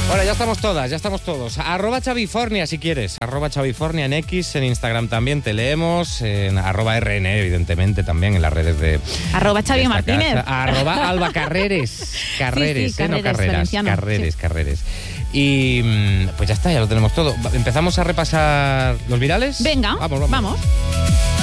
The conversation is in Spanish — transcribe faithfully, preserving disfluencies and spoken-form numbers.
Bueno, ya estamos todas, ya estamos todos. Arroba Chavifornia si quieres. Arroba Chavifornia en X, en Instagram también te leemos. En arroba R N, evidentemente, también en las redes de... Arroba Xavi Martínez. Casa. Arroba Alba Carreres. Carreres, sí, sí, eh, no Carreres, carreras. valenciano, Carreres, sí. Carreres. Y pues ya está, ya lo tenemos todo. ¿Empezamos a repasar los virales? Venga, vamos. vamos. vamos.